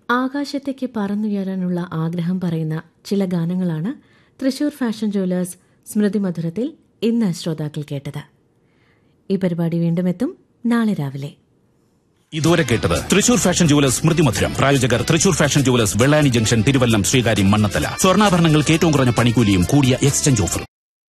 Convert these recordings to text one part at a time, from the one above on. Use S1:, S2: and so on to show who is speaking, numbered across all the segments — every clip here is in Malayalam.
S1: ആകാശത്തേക്ക് പറന്നുയരാനുള്ള ആഗ്രഹം പറയുന്ന ചില ഗാനങ്ങളാണ് തൃശൂർ ഫാഷൻ ജുവലേഴ്സ് സ്മൃതി മധുരത്തിൽ ഇന്ന് ശ്രോതാക്കൾ കേട്ടത്. ഈ പരിപാടി വീണ്ടും എത്തും നാളെ രാവിലെ.
S2: ഇതുവരെ കേട്ടത് തൃശൂർ ഫാഷൻ ജുവലേഴ്സ് സ്മൃതി മധുരം. പ്രായോജകർ Thrissur fashion jewellers, Vellani junction, Thiruvallam, Sreekaryam, Mannathala. സ്വർണ്ണാഭരണങ്ങൾക്ക് ഏറ്റവും കുറഞ്ഞ പണിക്കൂലിയും കൂടിയ എക്സ്ചേഞ്ച് ഓഫറും.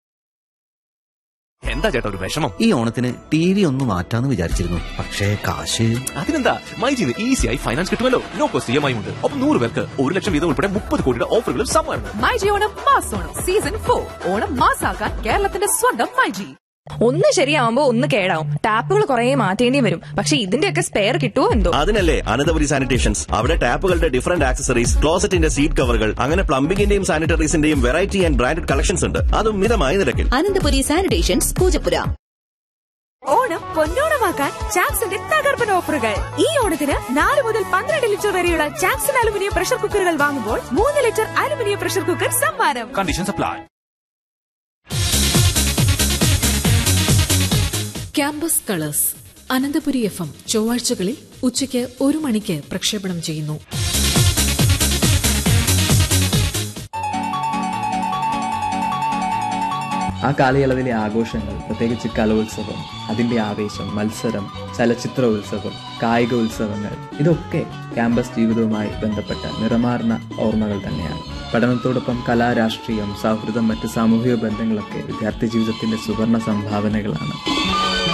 S3: എന്താ ചേട്ടാ ഒരു വിഷമം?
S4: ഈ ഓണത്തിന് TV ഒന്ന് മാറ്റാന്ന് വിചാരിച്ചിരുന്നു, പക്ഷേ കാശ്.
S3: അതിനെന്താ, മൈജിന്ന് ഈസിയായി ഫൈനാൻസ് കിട്ടുമല്ലോ. നോ കോസ്റ്റ് EMI ഉണ്ട്. ഒപ്പം 100 പേർക്ക് 1 ലക്ഷം വീതം ഉൾപ്പെടെ 30 കോടിയുടെ ഓഫറുകളും സമ്മാനം.
S5: മൈജി ഓണം മാസോണം സീസൺ 4. ഓണം മാസാക്കാൻ കേരളത്തിന്റെ സ്വന്തം മൈജി.
S6: ഒന്ന് ശരിയാവുമ്പോ ഒന്ന് കേടാവും. ടാപ്പുകൾ കുറെ മാറ്റേണ്ടി വരും. പക്ഷെ ഇതിന്റെയൊക്കെ സ്പെയർ കിട്ടുമോ എന്തോ.
S7: അതിനല്ലേ അനന്തപുരി സാനിറ്റേഷൻസ്. അവിടെ ടാപ്പുകളുടെ ഡിഫറന്റ് ആക്സസറീസ്, ക്ലോസറ്റിന്റെ സീറ്റ് കവറുകൾ, അങ്ങനെ പ്ലംബിംഗിന്റെയും സാനിറ്ററീസിന്റെയും വെറൈറ്റി ആൻഡ് ബ്രാൻഡഡ് കളക്ഷൻസ് ഉണ്ട്. അതും മിതമായ നിരക്കിൽ.
S8: അനന്തപുരി സാനിറ്റേഷൻസ്, പൂജപ്പുര.
S5: ഓണം പൊന്നോണമാക്കാൻ ചാക്സിന്റെ തകർപ്പൻ ഓഫറുകൾ. ഈ ഓണത്തിന് 4 മുതൽ 12 ലിറ്റർ വരെയുള്ള ചാക്സൺ അലുമിനിയം പ്രഷർ കുക്കറുകൾ വാങ്ങുമ്പോൾ 3 ലിറ്റർ അലുമിനിയം പ്രഷർ കുക്കർ സമ്മാനം.
S3: Conditions apply.
S9: Campus colours Ananthapuri FM ചൊവ്വാഴ്ചകളിൽ ഉച്ചയ്ക്ക് 1 മണിക്ക് പ്രക്ഷേപണം ചെയ്യുന്നു.
S10: ആ കാലയളവിലെ ആഘോഷങ്ങൾ, പ്രത്യേകിച്ച് കലോത്സവം, അതിൻ്റെ ആവേശം, മത്സരം, ചലച്ചിത്ര ഉത്സവം, കായിക ഉത്സവങ്ങൾ, ഇതൊക്കെ ക്യാമ്പസ് ജീവിതവുമായി ബന്ധപ്പെട്ട നിറമാർന്ന ഓർമ്മകൾ തന്നെയാണ്. പഠനത്തോടൊപ്പം കലാ, രാഷ്ട്രീയം, സൗഹൃദം, മറ്റ് സാമൂഹിക ബന്ധങ്ങളൊക്കെ വിദ്യാർത്ഥി ജീവിതത്തിന്റെ സുവർണ സംഭാവനകളാണ്.